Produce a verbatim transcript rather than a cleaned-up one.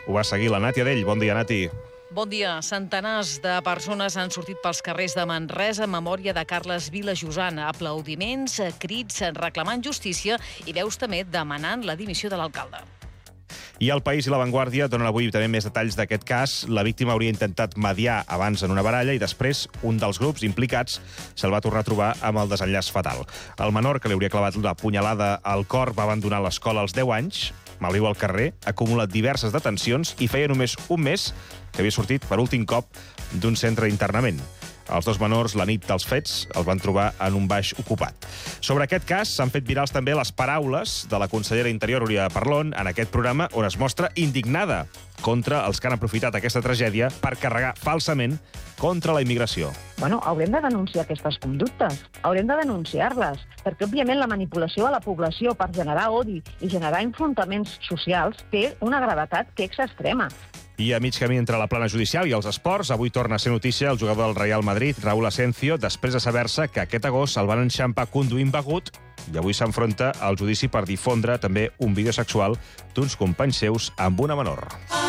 ho va seguir la Nàtia Dell. Bon dia, Nati. Bon dia. Centenars de persones han sortit pels carrers de Manresa en memòria de Carles Vilajosana. Aplaudiments, crits reclamant justícia i veus també demanant la dimissió de l'alcalde. I El País i La Vanguardia donen avui també més detalls d'aquest cas. La víctima hauria intentat mediar abans en una baralla i després un dels grups implicats se'l va tornar a trobar amb el desenllaç fatal. El menor, que li hauria clavat la punyalada al cor, va abandonar l'escola als deu anys, malviu al carrer, ha acumulat diverses detencions i feia només un mes que havia sortit per últim cop d'un centre d'internament. Els dos menors, la nit dels fets, els van trobar en un baix ocupat. Sobre aquest cas s'han fet virals també les paraules de la consellera d'Interior, Núria Parlon, en aquest programa, on es mostra indignada contra els que han aprofitat aquesta tragèdia per carregar falsament contra la immigració. Bueno, haurem de denunciar aquestes conductes, haurem de denunciar-les, perquè, òbviament, la manipulació de la població per generar odi i generar enfrontaments socials té una gravetat que és extrema. I a mig camí entre la plana judicial i els esports, avui torna a ser notícia el jugador del Real Madrid, Raúl Asensio, després de saber-se que aquest agost el van enxampar conduint begut i avui s'enfronta al judici per difondre també un vídeo sexual d'uns companys seus amb una menor.